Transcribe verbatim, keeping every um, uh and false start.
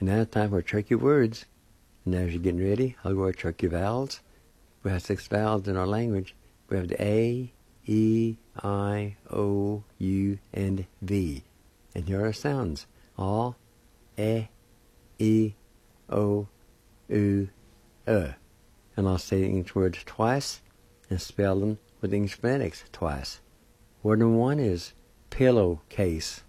Now it's time for tricky words. Now as you're getting ready, I'll go over tricky vowels. We have six vowels in our language. We have the A, E, I, O, U, and V. And here are sounds. A, E, E, O, U, E. And I'll say each word twice and spell them with English phonetics twice. Word number one is pillowcase.